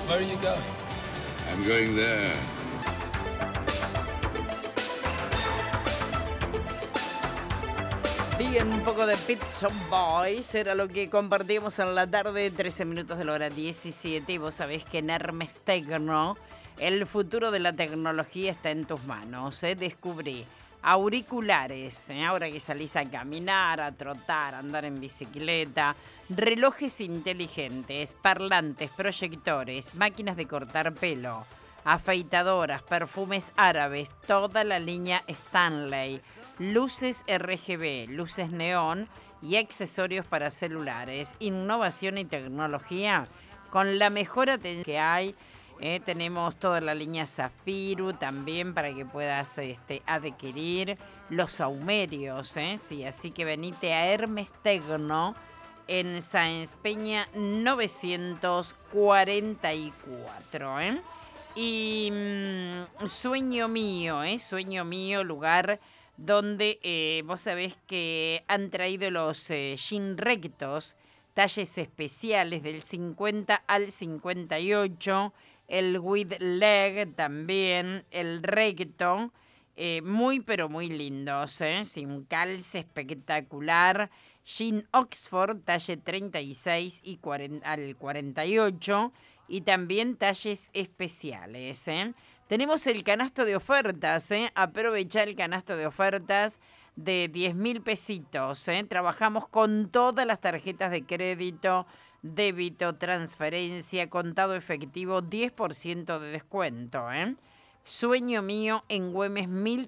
Where are you going? I'm going there. Bien, un poco de Pet Shop Boys era lo que compartíamos en la tarde, 13 minutos de la hora 17. Y vos sabés que en Hermes Tecno el futuro de la tecnología está en tus manos. Descubrí auriculares, ahora que salís a caminar, a trotar, a andar en bicicleta, relojes inteligentes, parlantes, proyectores, máquinas de cortar pelo, afeitadoras, perfumes árabes, toda la línea Stanley, luces RGB, luces neón y accesorios para celulares, innovación y tecnología con la mejor atención que hay. Tenemos toda la línea Zafiru también para que puedas adquirir los saumerios, sí, así que venite a Hermes Tecno en Sáenz Peña 944, Y sueño mío, lugar donde vos sabés que han traído los jean rectos, talles especiales del 50 al 58, el with leg también, el recto, muy pero muy lindos, sin calce espectacular, jean Oxford, talle 36 y al 48, y también talles especiales, Tenemos el canasto de ofertas, Aprovecha el canasto de ofertas de 10.000 pesitos, Trabajamos con todas las tarjetas de crédito, débito, transferencia, contado efectivo, 10% de descuento, Sueño mío en Güemes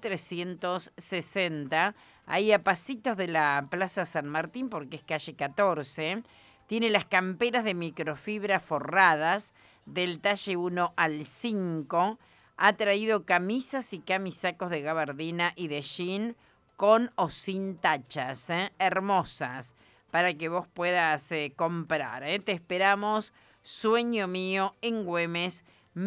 1360, ahí a pasitos de la Plaza San Martín, porque es calle 14. Tiene las camperas de microfibra forradas del talle 1 al 5. Ha traído camisas y camisacos de gabardina y de jean con o sin tachas, hermosas, para que vos puedas comprar. Te esperamos, Sueño mío en Güemes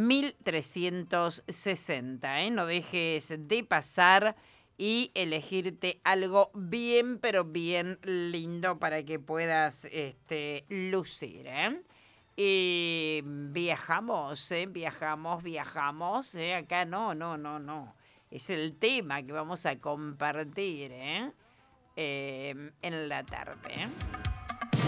1360. No dejes de pasar y elegirte algo bien, pero bien lindo para que puedas lucir, Y viajamos, viajamos, acá no. Es el tema que vamos a compartir, en la tarde,